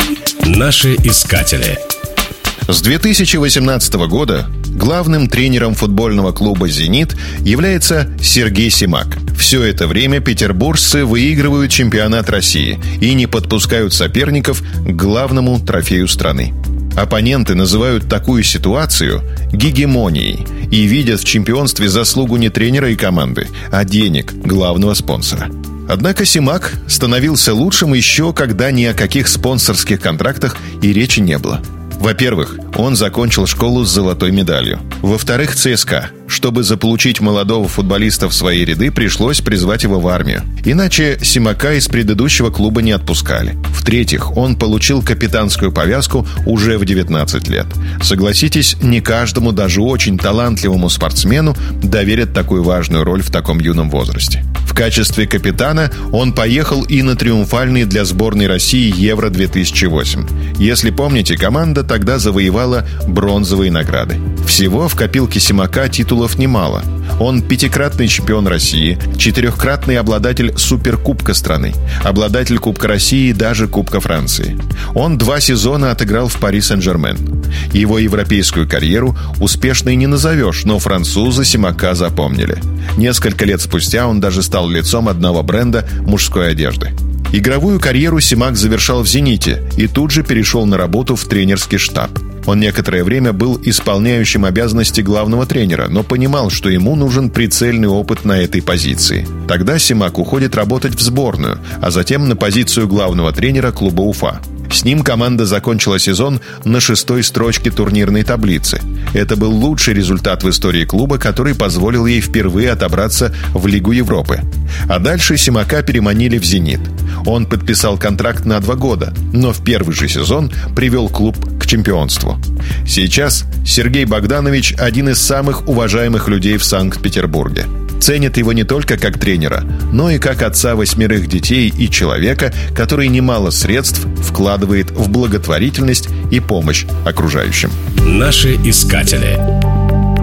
Наши искатели. С 2018 года главным тренером футбольного клуба «Зенит» является Сергей Симак. Все это время петербуржцы выигрывают чемпионат России и не подпускают соперников к главному трофею страны. Оппоненты называют такую ситуацию гегемонией и видят в чемпионстве заслугу не тренера и команды, а денег главного спонсора. Однако Симак становился лучшим еще, когда ни о каких спонсорских контрактах и речи не было. Во-первых, он закончил школу с золотой медалью. Во-вторых, ЦСКА. Чтобы заполучить молодого футболиста в свои ряды, пришлось призвать его в армию. Иначе Симака из предыдущего клуба не отпускали. В-третьих, он получил капитанскую повязку уже в 19 лет. Согласитесь, не каждому, даже очень талантливому спортсмену, доверят такую важную роль в таком юном возрасте. В качестве капитана он поехал и на триумфальный для сборной России Евро-2008. Если помните, команда тогда завоевала бронзовые награды. Всего в копилке Симака титулов немало. Он 5-кратный чемпион России, 4-кратный обладатель Суперкубка страны, обладатель Кубка России и даже Кубка Франции. Он 2 сезона отыграл в Пари Сен-Жермен. Его европейскую карьеру успешной не назовешь, но французы Симака запомнили. Несколько лет спустя он даже стал лицом одного бренда мужской одежды. Игровую карьеру Симак завершал в «Зените» и тут же перешел на работу в тренерский штаб. Он некоторое время был исполняющим обязанности главного тренера, но понимал, что ему нужен прицельный опыт на этой позиции. Тогда Симак уходит работать в сборную, а затем на позицию главного тренера клуба Уфа. С ним команда закончила сезон на 6-й строчке турнирной таблицы. Это был лучший результат в истории клуба, который позволил ей впервые отобраться в Лигу Европы. А дальше Симака переманили в «Зенит». Он подписал контракт на 2 года, но в первый же сезон привел клуб к чемпионству. Сейчас Сергей Богданович – один из самых уважаемых людей в Санкт-Петербурге. Ценят его не только как тренера, но и как отца 8 детей и человека, который немало средств вкладывает в благотворительность и помощь окружающим. Наши искатели.